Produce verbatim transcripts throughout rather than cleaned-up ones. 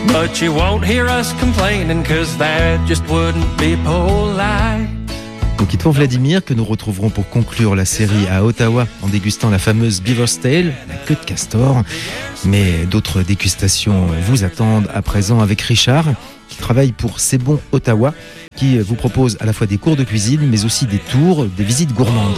But you won't hear us complaining, cause that just wouldn't be polite. Nous quittons Vladimir, que nous retrouverons pour conclure la série à Ottawa en dégustant la fameuse Beaver's Tail, la queue de castor. Mais d'autres dégustations vous attendent à présent avec Richard, qui travaille pour C'est Bon Ottawa, qui vous propose à la fois des cours de cuisine, mais aussi des tours, des visites gourmandes.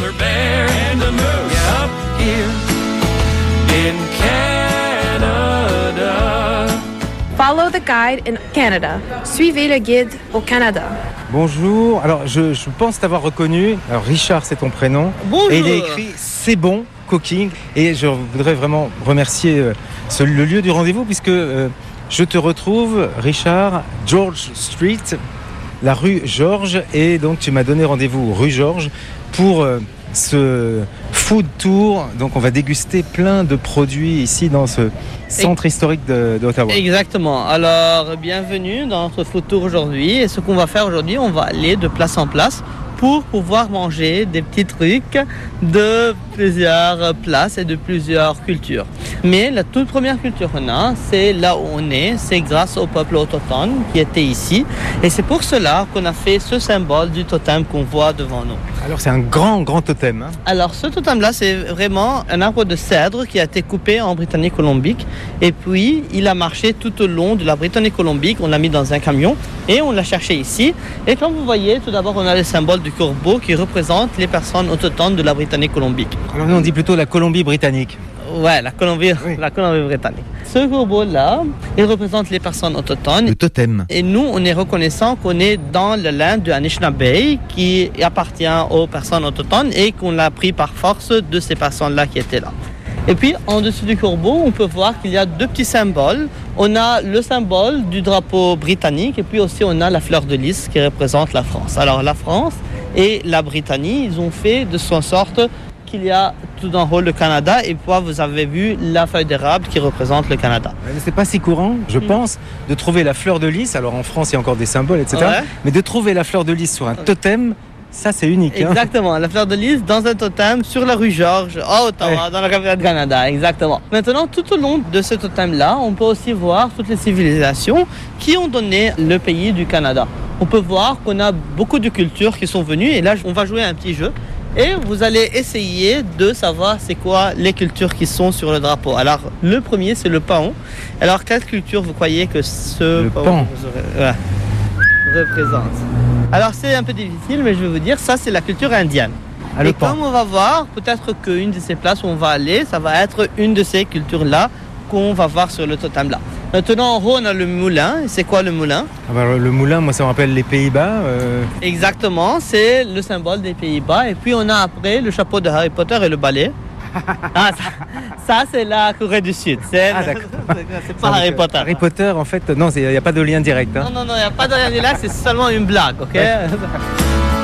Follow the guide in Canada. Suivez le guide au Canada. Bonjour, alors je, je pense t'avoir reconnu. Alors Richard, c'est ton prénom. Bonjour. Et il est écrit C'est Bon Cooking. Et je voudrais vraiment remercier euh, ce, le lieu du rendez-vous, puisque euh, je te retrouve, Richard, George Street, la rue Georges. Et donc tu m'as donné rendez-vous rue Georges pour euh, ce food tour. Donc on va déguster plein de produits ici dans ce centre historique de, d'Ottawa. Exactement. Alors, bienvenue dans notre food tour aujourd'hui. Et ce qu'on va faire aujourd'hui, on va aller de place en place pour pouvoir manger des petits trucs de plusieurs places et de plusieurs cultures. Mais la toute première culture qu'on a, c'est là où on est, c'est grâce au peuple autochtone qui était ici. Et c'est pour cela qu'on a fait ce symbole du totem qu'on voit devant nous. Alors c'est un grand, grand totem. Hein. Alors ce totem-là, c'est vraiment un arbre de cèdre qui a été coupé en Britannique-Colombique. Et puis, il a marché tout au long de la Britannique-Colombique. On l'a mis dans un camion et on l'a cherché ici. Et comme vous voyez, tout d'abord, on a le symbole du corbeau qui représente les personnes autochtones de la Britannique-Colombique. Alors nous, on dit plutôt la Colombie-Britannique. Ouais, la Colombie, oui. La Colombie-Britannique. Ce corbeau-là, il représente les personnes autochtones. Le totem. Et nous, on est reconnaissant qu'on est dans le land de Anishinaabe qui appartient aux personnes autochtones et qu'on l'a pris par force de ces personnes-là qui étaient là. Et puis, en dessous du corbeau, on peut voir qu'il y a deux petits symboles. On a le symbole du drapeau britannique et puis aussi on a la fleur de lys qui représente la France. Alors, la France et la Britannique, ils ont fait de son sorte qu'il y a tout en haut le Canada et puis vous avez vu la feuille d'érable qui représente le Canada. Mais c'est pas si courant, je mmh. pense, de trouver la fleur de lys. Alors en France, il y a encore des symboles, et cetera. Ouais. Mais de trouver la fleur de lys sur un totem, ça c'est unique. Exactement, hein. La fleur de lys dans un totem sur la rue Georges, à Ottawa, ouais. Dans la capitale du Canada, exactement. Maintenant, tout au long de ce totem-là, on peut aussi voir toutes les civilisations qui ont donné le pays du Canada. On peut voir qu'on a beaucoup de cultures qui sont venues et là, on va jouer un petit jeu. Et vous allez essayer de savoir c'est quoi les cultures qui sont sur le drapeau. Alors, le premier, c'est le paon. Alors, quelle culture vous croyez que ce le paon pan. Ouais, représente? Alors, c'est un peu difficile, mais je vais vous dire, ça, c'est la culture indienne. Ah, et pan. Comme on va voir, peut-être qu'une de ces places où on va aller, ça va être une de ces cultures-là qu'on va voir sur le totem-là. Maintenant, en haut, on a le moulin. C'est quoi le moulin? Alors, le moulin, moi, ça me rappelle les Pays-Bas. Euh... Exactement, c'est le symbole des Pays-Bas. Et puis, on a après le chapeau de Harry Potter et le balai. Ah, ça, ça, c'est la Corée du Sud. C'est, ah, d'accord. c'est pas Harry Potter. Harry Potter, en fait, non, il n'y a pas de lien direct. Hein. Non, non, non, il n'y a pas de lien direct, c'est seulement une blague, ok? Ouais.